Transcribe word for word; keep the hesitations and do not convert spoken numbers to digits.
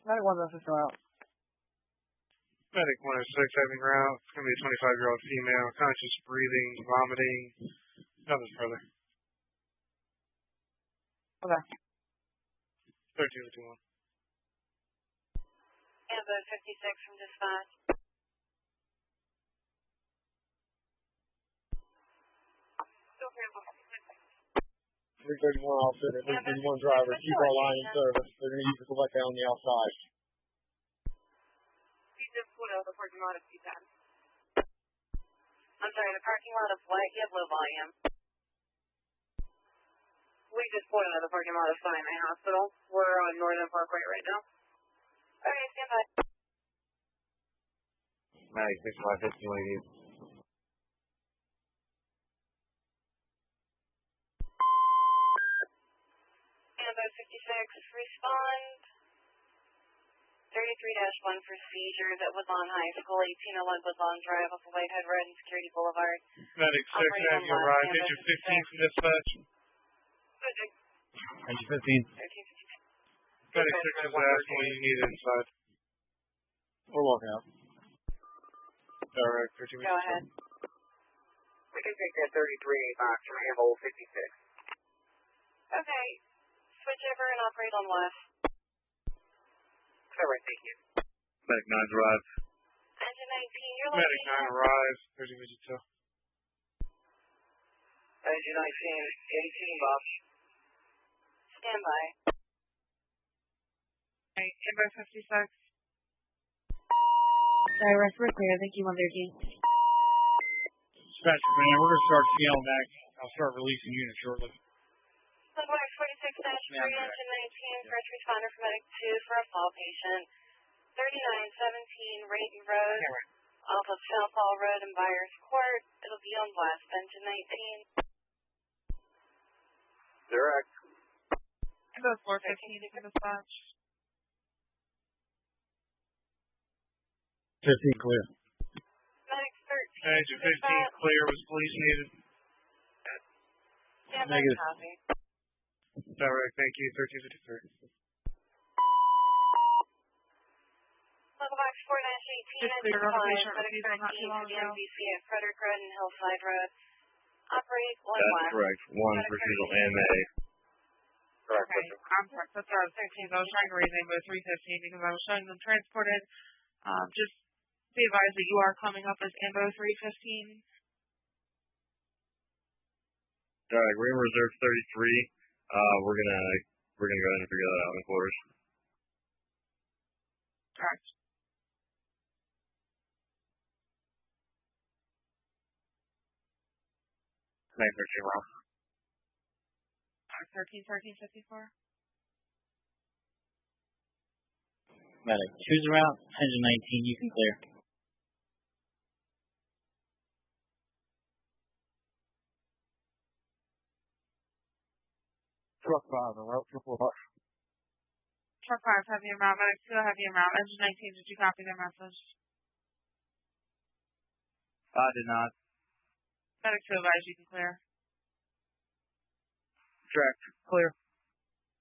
Medic one oh six route. Medic one oh six having route. It's going to be a twenty-five-year-old female, conscious, breathing, vomiting. Nothing further. Okay. thirteen fifty-one. Ambo fifty-six from dispatch. three thirty-one officer, three thirty-one driver, keep our line in service. They're going to use the select on the outside. I'm sorry, the parking lot of what? You have low volume. We just pulled into the parking lot of Sinai Hospital. We're on Northern Parkway right now. Okay, stand by. Mag sixty-five fifty, ladies. Ambo fifty-six, respond. thirty-three dash one for seizure that was on high school, eighteen oh one was on drive off of Whitehead Road and Security Boulevard. Medic six, have you arrived? Engine fifteen from dispatch. Engine fifteen. Medic six is asking what you need inside. We're walking out. Direct, thirteen Go ahead. We can take that thirty-three box from Ambo fifty-six. Okay, switch over and operate on left. All right, thank you. Medic nine drive. Engine nineteen, you're Medic nine arrives. thirteen fifty-two. Engine nineteen, eighteen box. Stand by. Okay, Ambo fifty-six. Direct, we're clear. Thank you, one thirteen. Dispatch command, we're going to start scaling back. I'll start releasing units shortly. Sunbox forty-six dash three, engine nineteen, first responder for medic two for a fall patient. thirty-nine seventeen Rayton Road, off of Southall Road and Byers Court. It'll be on west, engine nineteen. Direct. Ambo four fifteen from dispatch. fifteen clear. Medic thirteen. Engine fifteen clear with police needed. Stand by, Negative. copy. Direct, thank you. thirteen fifty-three. Sunbox four dash eighteen, Just engine cleared on the five, patient medic refusal not too thirteen long for the ago. M V C at Frederick Road and Hillside Road. Operate one That's west. correct. One refusal M A. Correct. Okay, I'm sorry. That's what I was confused. I was trying to read Ambo three fifteen because I was showing them transported. Um, just be advised that you are coming up as Ambo three fifteen. Alright, we're in reserve thirty-three. Uh, we're gonna, we're gonna go ahead and figure that out in quarters. Correct. Nine thirteen round. thirteen thirteen fifty-four. Medic, choose a route. Engine nineteen, you can clear. Truck five on route triple R. Truck five, heavy amount. Medic two, heavy amount. Engine nineteen, did you copy their message? I did not. Medic two, advise you can clear. Track. Clear.